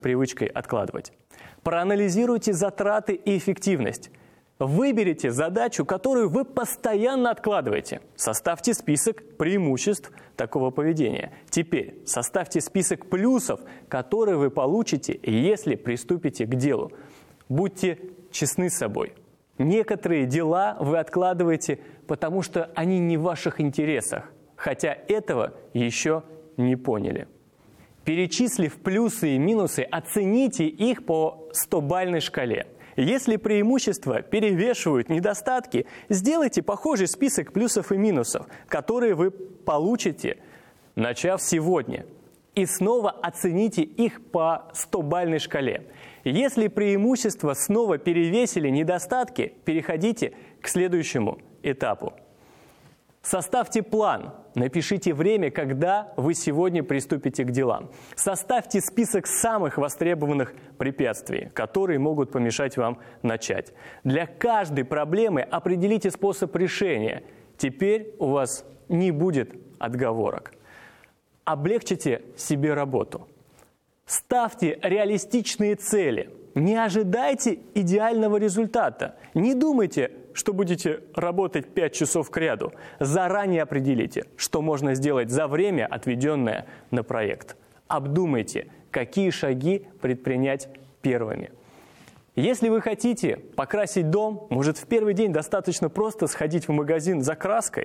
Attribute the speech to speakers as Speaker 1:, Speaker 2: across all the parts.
Speaker 1: привычкой откладывать. Проанализируйте затраты и эффективность. Выберите задачу, которую вы постоянно откладываете. Составьте список преимуществ такого поведения. Теперь составьте список плюсов, которые вы получите, если приступите к делу. Будьте честны с собой. Некоторые дела вы откладываете, потому что они не в ваших интересах, хотя этого еще не поняли. Перечислив плюсы и минусы, оцените их по 100-бальной шкале. Если преимущества перевешивают недостатки, сделайте похожий список плюсов и минусов, которые вы получите, начав сегодня. И снова оцените их по 100-бальной шкале. Если преимущества снова перевесили недостатки, переходите к следующему этапу. Составьте план, напишите время, когда вы сегодня приступите к делам. Составьте список самых востребованных препятствий, которые могут помешать вам начать. Для каждой проблемы определите способ решения. Теперь у вас не будет отговорок. Облегчите себе работу. Ставьте реалистичные цели. Не ожидайте идеального результата. Не думайте, что будете работать 5 часов кряду. Заранее определите, что можно сделать за время, отведенное на проект. Обдумайте, какие шаги предпринять первыми. Если вы хотите покрасить дом, может, в первый день достаточно просто сходить в магазин за краской?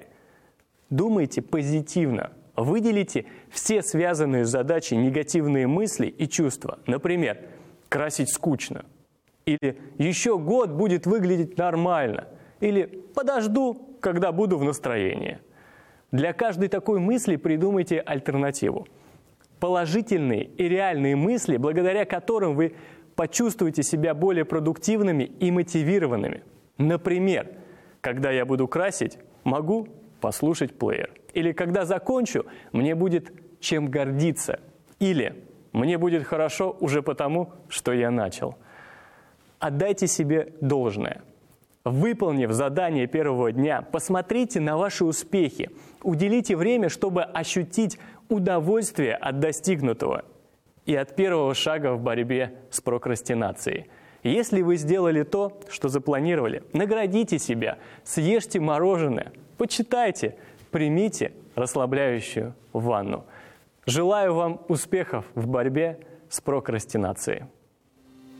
Speaker 1: Думайте позитивно. Выделите все связанные с задачей негативные мысли и чувства. Например, красить скучно. Или еще год будет выглядеть нормально. Или подожду, когда буду в настроении. Для каждой такой мысли придумайте альтернативу. Положительные и реальные мысли, благодаря которым вы почувствуете себя более продуктивными и мотивированными. Например, когда я буду красить, могу послушать плеер. Или когда закончу, мне будет чем гордиться. Или мне будет хорошо уже потому, что я начал. Отдайте себе должное. Выполнив задание первого дня, посмотрите на ваши успехи. Уделите время, чтобы ощутить удовольствие от достигнутого и от первого шага в борьбе с прокрастинацией. Если вы сделали то, что запланировали, наградите себя, съешьте мороженое, почитайте, примите расслабляющую ванну. Желаю вам успехов в борьбе с прокрастинацией.